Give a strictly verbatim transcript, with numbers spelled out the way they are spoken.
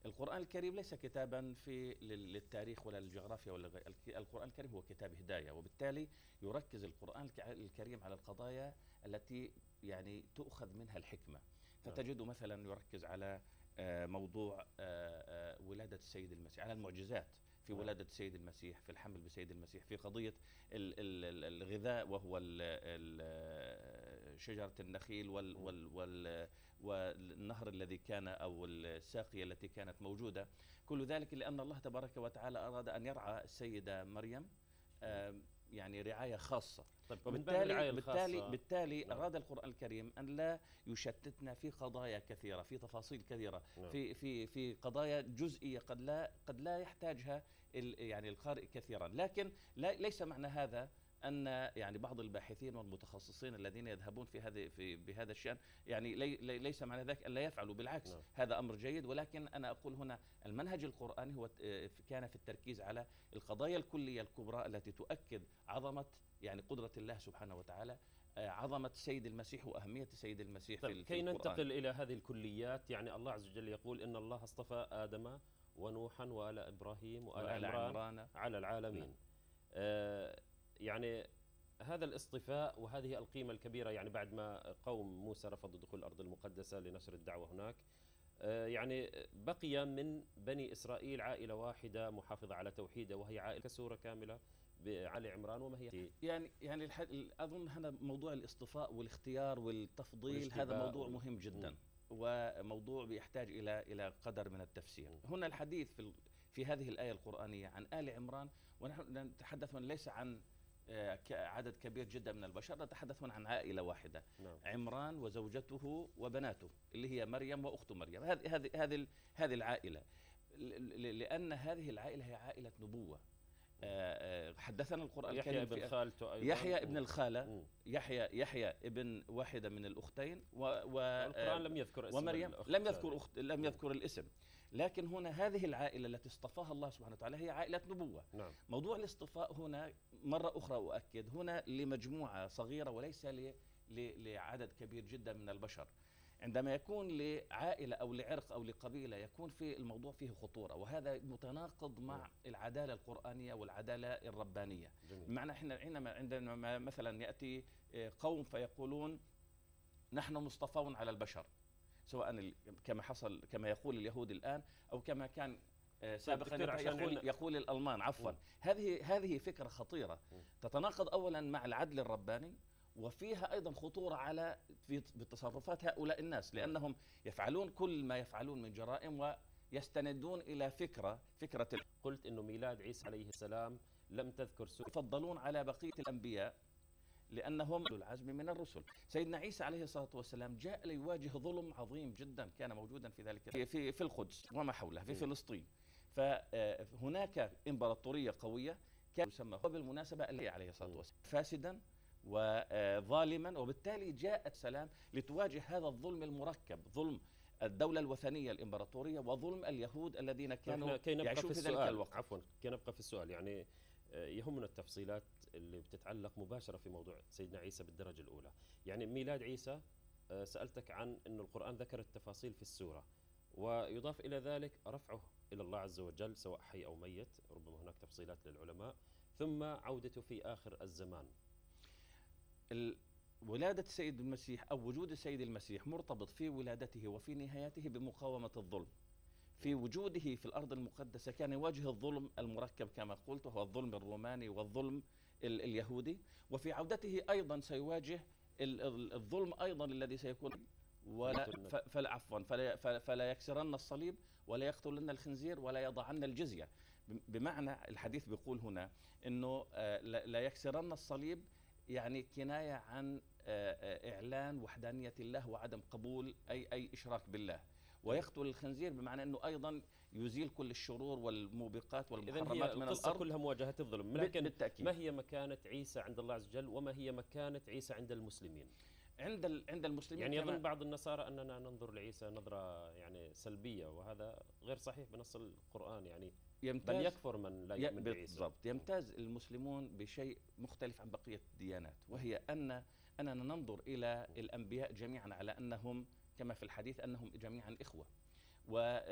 القرآن الكريم ليس كتابا في للتاريخ ولا للجغرافيا ولا غير. القرآن الكريم هو كتاب هداية، وبالتالي يركز القرآن الكريم على القضايا التي يعني تؤخذ منها الحكمة. فتجد مثلا يركز على موضوع ولادة السيد المسيح، على المعجزات في ولادة السيد المسيح، في الحمل بسيد المسيح، في قضية الغذاء وهو شجرة النخيل وال وال وال والنهر الذي كان أو الساقية التي كانت موجودة. كل ذلك لأن الله تبارك وتعالى أراد أن يرعى السيدة مريم يعني رعاية خاصة. طيب وبالتالي بالتالي بالتالي نعم. أراد القرآن الكريم أن لا يشتتنا في قضايا كثيرة، في تفاصيل كثيرة، نعم. في في في قضايا جزئية قد لا قد لا يحتاجها يعني القارئ كثيرا. لكن لا ليس معنى هذا أن يعني بعض الباحثين والمتخصصين الذين يذهبون في هذه في بهذا الشأن يعني لي ليس معنى ذلك أن لا يفعلوا، بالعكس نعم. هذا أمر جيد. ولكن أنا أقول هنا المنهج القرآني هو كان في التركيز على القضايا الكلية الكبرى التي تؤكد عظمة يعني قدرة الله سبحانه وتعالى، عظمة السيد المسيح وأهمية السيد المسيح طيب في كي ننتقل إلى هذه الكليات، يعني الله عز وجل يقول إن الله اصطفى آدم ونوحا وآل إبراهيم وآل, وآل عمران, عمران على العالمين. نعم. آه يعني هذا الاصطفاء وهذه القيمة الكبيرة، يعني بعد ما قوم موسى رفضوا دخول الأرض المقدسة لنشر الدعوة هناك، يعني بقي من بني إسرائيل عائلة واحدة محافظة على توحيده، وهي عائلة سورة كاملة بآل عمران. وما هي يعني يعني أظن هذا موضوع الاصطفاء والاختيار والتفضيل، هذا موضوع مهم جدا م. وموضوع بيحتاج إلى إلى قدر من التفسير. م. هنا الحديث في في هذه الآية القرآنية عن آل عمران، ونحن نتحدث ليس عن عدد كبير جدا من البشر، نتحدث عن عائلة واحدة. نعم. عمران وزوجته وبناته اللي هي مريم وأخت مريم، هذه هذه هذه هذه العائلة، لأن هذه العائلة هي عائلة نبوة. حدثنا القرآن الكريم يحيى ابن خالته أيضا، يحيى ابن الخالة، يحيى يحيى ابن واحدة من الأختين، والقرآن لم يذكر اسم ومريم لم يذكر أخت لم يذكر الاسم. لكن هنا هذه العائلة التي اصطفاها الله سبحانه وتعالى هي عائلة نبوة. نعم. موضوع الاصطفاء هنا مرة أخرى أؤكد هنا لمجموعة صغيرة وليس لعدد كبير جدا من البشر. عندما يكون لعائلة أو لعرق أو لقبيلة يكون في الموضوع فيه خطورة، وهذا متناقض مع العدالة القرآنية والعدالة الربانية. بمعنى احنا حينما عندما مثلا يأتي قوم فيقولون نحن مصطفون على البشر، سواء كما حصل كما يقول اليهود الآن أو كما كان سابقا يقول, يقول الألمان عفوا. هذه هذه فكرة خطيرة تتناقض أولا مع العدل الرباني، وفيها أيضا خطورة على في تصرفات هؤلاء الناس، لأنهم يفعلون كل ما يفعلون من جرائم ويستندون إلى فكرة فكرة قلت إنه ميلاد عيسى عليه السلام لم تذكر سورة، يفضلون على بقية الأنبياء لأنهم العزم من الرسل. سيدنا عيسى عليه الصلاة والسلام جاء ليواجه ظلم عظيم جدا كان موجودا في ذلك في في, في القدس وما حولها في فلسطين. فهناك إمبراطورية قوية كان يسمى بالمناسبة اللي عليه الصلاة والسلام فاسدا وظالما، وبالتالي جاءت سلام لتواجه هذا الظلم المركب، ظلم الدولة الوثنية الإمبراطورية وظلم اليهود الذين كانوا يعيشون في, في ذلك الوقت. عفوا كي نبقى في السؤال، يعني يهمنا التفصيلات اللي بتتعلق مباشرة في موضوع سيدنا عيسى بالدرجة الأولى. يعني ميلاد عيسى سألتك عن أن القرآن ذكر التفاصيل في السورة، ويضاف إلى ذلك رفعه إلى الله عز وجل سواء حي أو ميت، ربما هناك تفصيلات للعلماء، ثم عودته في آخر الزمان. ولادة السيد المسيح أو وجود السيد المسيح مرتبط في ولادته وفي نهايته بمقاومة الظلم. في وجوده في الأرض المقدسة كان يواجه الظلم المركب كما قلت، وهو الظلم الروماني والظلم اليهودي، وفي عودته أيضا سيواجه الظلم أيضا الذي سيكون ولا فلا عفوا فلا, فلا يكسرن الصليب ولا يقتلن الخنزير ولا يضعن الجزية. بمعنى الحديث بيقول هنا إنه لا يكسرن الصليب، يعني كناية عن إعلان وحدانية الله وعدم قبول أي أي إشراك بالله. ويقتل الخنزير بمعنى أنه أيضا يزيل كل الشرور والموبقات والمحرمات من الأرض. كلها مواجهة الظلم. لكن بالتأكيد. ما هي مكانة عيسى عند الله عز وجل، وما هي مكانة عيسى عند المسلمين؟ عند عند المسلمين يعني يظن بعض النصارى أننا ننظر لعيسى نظرة يعني سلبية، وهذا غير صحيح بنص القرآن. يعني يمتاز بل يكفر من لا يؤمن بعيسى. بالضبط. يمتاز المسلمون بشيء مختلف عن بقية الديانات، وهي أن أننا ننظر إلى الأنبياء جميعا على أنهم كما في الحديث أنهم جميعا إخوة. و